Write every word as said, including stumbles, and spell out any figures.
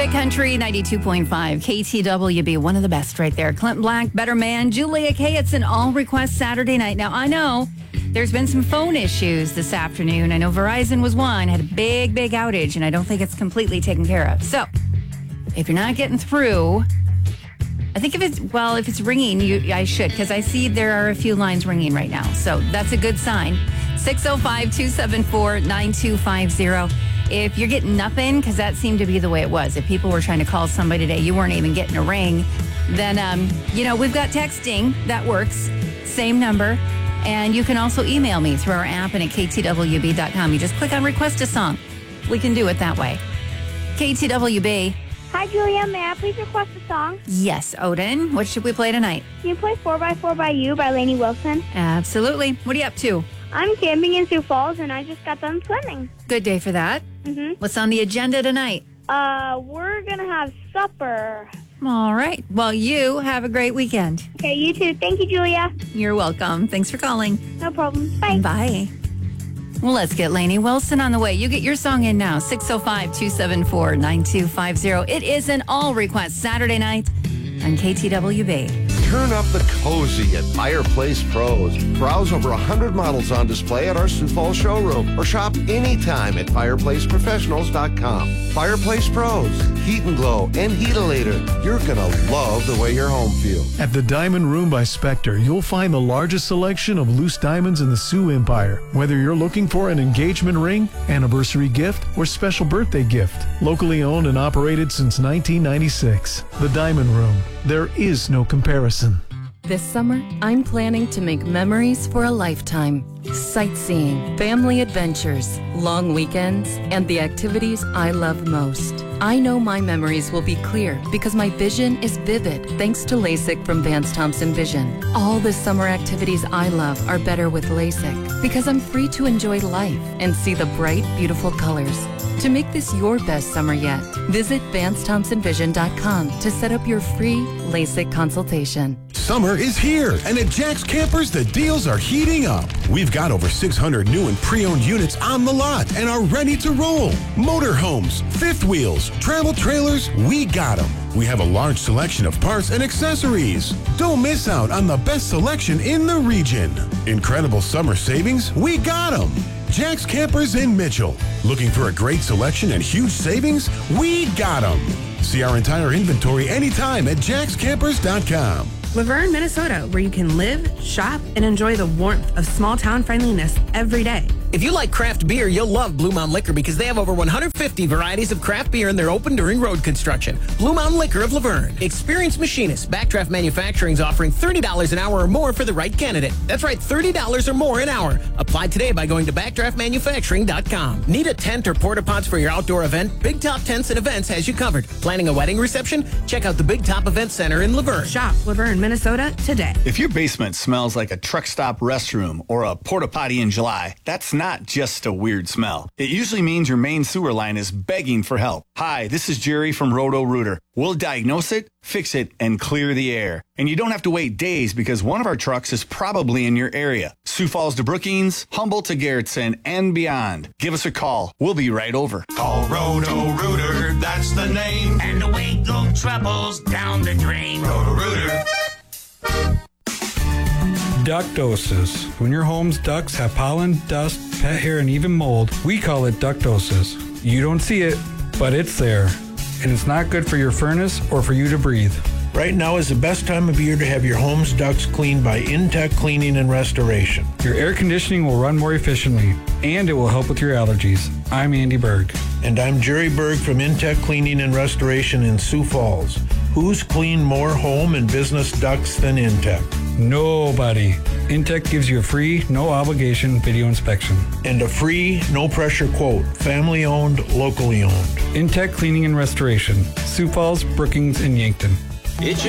Great Country, ninety-two point five, K T W B, one of the best right there. Clint Black, Better Man, Julia K. It's an all-request Saturday night. Now, I know there's been some phone issues this afternoon. I know Verizon was one, had a big, big outage, and I don't think it's completely taken care of. So, if you're not getting through, I think if it's, well, if it's ringing, you, I should, because I see there are a few lines ringing right now. So, that's a good sign. six oh five, two seven four, nine two five zero. If you're getting nothing, because that seemed to be the way it was. If people were trying to call somebody today, you weren't even getting a ring, then, um, you know, we've got texting. That works. Same number. And you can also email me through our app and at k t w b dot com. You just click on Request a Song. We can do it that way. K T W B. Hi, Julia. May I please request a song? Yes, Odin. What should we play tonight? Can you play four by four by You by Lainey Wilson? Absolutely. What are you up to? I'm camping in Sioux Falls, and I just got done swimming. Good day for that. Mm-hmm. What's on the agenda tonight? Uh, we're going to have supper. All right. Well, you have a great weekend. Okay, you too. Thank you, Julia. You're welcome. Thanks for calling. No problem. Bye. Bye. Well, let's get Lainey Wilson on the way. You get your song in now, six oh five, two seven four, nine two five zero. It is an all-request Saturday night on K T W B. Turn up the cozy at Fireplace Pros. Browse over one hundred models on display at our Sioux Falls showroom or shop anytime at fireplace professionals dot com. Fireplace Pros, Heat and Glow and Heatilator. You're going to love the way your home feels. At the Diamond Room by Spectre, you'll find the largest selection of loose diamonds in the Sioux Empire. Whether you're looking for an engagement ring, anniversary gift, or special birthday gift. Locally owned and operated since nineteen ninety-six. The Diamond Room. There is no comparison. This summer, I'm planning to make memories for a lifetime. Sightseeing, family adventures, long weekends, and the activities I love most. I know my memories will be clear because my vision is vivid thanks to LASIK from Vance Thompson Vision. All the summer activities I love are better with LASIK because I'm free to enjoy life and see the bright, beautiful colors. To make this your best summer yet, visit vance thompson vision dot com to set up your free LASIK consultation. Summer is here, and at Jack's Campers, the deals are heating up. We've got over six hundred new and pre-owned units on the lot and are ready to roll. Motorhomes, fifth wheels, travel trailers, we got them. We have a large selection of parts and accessories. Don't miss out on the best selection in the region. Incredible summer savings, we got them. Jack's Campers in Mitchell. Looking for a great selection and huge savings? We got them. See our entire inventory anytime at jacks campers dot com. Laverne, Minnesota, where you can live, shop, and enjoy the warmth of small-town friendliness every day. If you like craft beer, you'll love Blue Mountain Liquor because they have over one hundred fifty varieties of craft beer and they're open during road construction. Blue Mountain Liquor of Laverne. Experienced machinists. Backdraft Manufacturing is offering thirty dollars an hour or more for the right candidate. That's right, thirty dollars or more an hour. Apply today by going to backdraft manufacturing dot com. Need a tent or porta pots for your outdoor event? Big Top Tents and Events has you covered. Planning a wedding reception? Check out the Big Top Event Center in Laverne. Shop Laverne, Minnesota today. If your basement smells like a truck stop restroom or a porta potty in July, that's not just a weird smell. It usually means your main sewer line is begging for help. Hi, this is Jerry from Roto-Rooter. We'll diagnose it, fix it, and clear the air. And you don't have to wait days because one of our trucks is probably in your area. Sioux Falls to Brookings, Humboldt to Garrettson, and beyond. Give us a call. We'll be right over. Call Roto-Rooter, that's the name. And away go troubles down the drain. Roto-Rooter. Ductosis. When your home's ducts have pollen, dust, pet hair, and even mold, we call it ductosis. You don't see it, but it's there. And it's not good for your furnace or for you to breathe. Right now is the best time of year to have your home's ducts cleaned by Intech Cleaning and Restoration. Your air conditioning will run more efficiently, and it will help with your allergies. I'm Andy Berg. And I'm Jerry Berg from Intech Cleaning and Restoration in Sioux Falls. Who's cleaned more home and business ducts than Intech? Nobody. Intech gives you a free, no obligation video inspection. And a free, no pressure quote. Family owned, locally owned. Intech Cleaning and Restoration. Sioux Falls, Brookings, and Yankton. It's